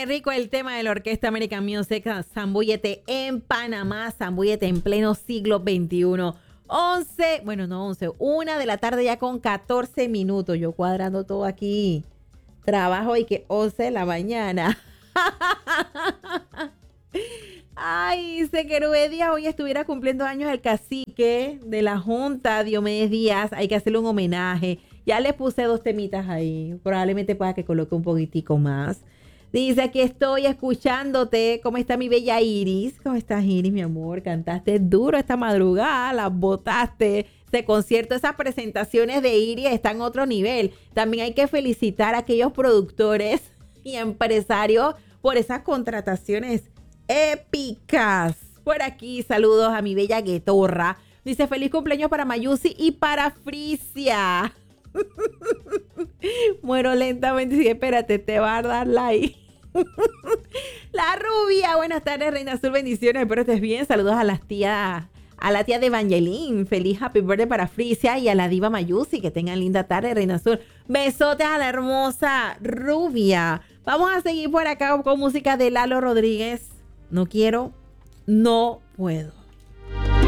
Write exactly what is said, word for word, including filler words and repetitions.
qué rico el tema de la Orquesta American Music, Zambúllete en Panamá, Zambúllete en pleno siglo veintiuno. once, bueno, no once, una de la tarde ya con catorce minutos. Yo cuadrando todo aquí. Trabajo y que once de la mañana. Ay, dice que Rubén Díaz hoy estuviera cumpliendo años el cacique de la Junta, Diomedes Díaz. Hay que hacerle un homenaje. Ya le puse dos temitas ahí. Probablemente pueda que coloque un poquitico más. Dice, aquí estoy escuchándote. ¿Cómo está mi bella Iris? ¿Cómo estás, Iris, mi amor? Cantaste duro esta madrugada, las botaste. Ese concierto, esas presentaciones de Iris están a otro nivel. También hay que felicitar a aquellos productores y empresarios por esas contrataciones épicas. Por aquí, saludos a mi bella Guetorra. Dice, feliz cumpleaños para Mayusi y para Frisia. Muero lentamente. Sí, espérate, te va a dar like. La rubia, buenas tardes, Reina Azul, bendiciones, espero estés bien. Saludos a las tías, a la tía de Evangeline, feliz happy birthday para Frisia y a la diva Mayusi, que tengan linda tarde, Reina Azul. Besotes a la hermosa rubia. Vamos a seguir por acá con música de Lalo Rodríguez. No quiero, no puedo.